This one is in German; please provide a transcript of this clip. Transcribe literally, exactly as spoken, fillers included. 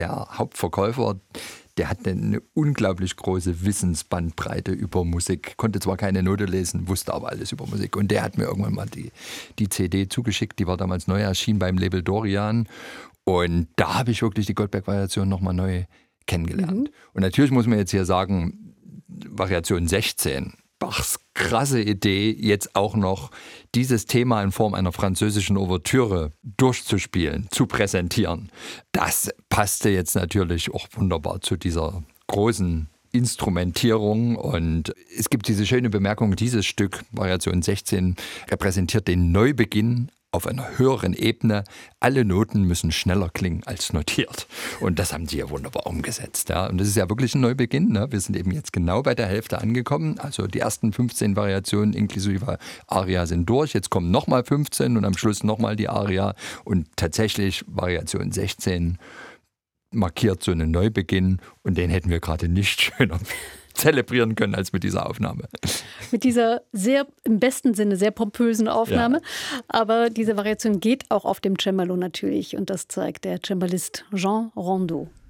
Der Hauptverkäufer, der hatte eine unglaublich große Wissensbandbreite über Musik. Konnte zwar keine Note lesen, wusste aber alles über Musik. Und der hat mir irgendwann mal die, die C D zugeschickt. Die war damals neu erschienen beim Label Dorian. Und da habe ich wirklich die Goldberg-Variation nochmal neu kennengelernt. Mhm. Und natürlich muss man jetzt hier sagen, Variation sechzehn, Bachs krasse Idee, jetzt auch noch dieses Thema in Form einer französischen Ouvertüre durchzuspielen, zu präsentieren. Das passte jetzt natürlich auch wunderbar zu dieser großen Instrumentierung. Und es gibt diese schöne Bemerkung, dieses Stück, Variation sechzehn, repräsentiert den Neubeginn auf einer höheren Ebene. Alle Noten müssen schneller klingen als notiert. Und das haben sie ja wunderbar umgesetzt. Ja. Und das ist ja wirklich ein Neubeginn. Ne? Wir sind eben jetzt genau bei der Hälfte angekommen. Also die ersten fünfzehn Variationen inklusive Aria sind durch. Jetzt kommen nochmal fünfzehn und am Schluss nochmal die Aria. Und tatsächlich Variation sechzehn markiert so einen Neubeginn. Und den hätten wir gerade nicht schöner zelebrieren können als mit dieser Aufnahme. Mit dieser sehr, im besten Sinne, sehr pompösen Aufnahme. Ja. Aber diese Variation geht auch auf dem Cembalo natürlich. Und das zeigt der Cembalist Jean Rondeau.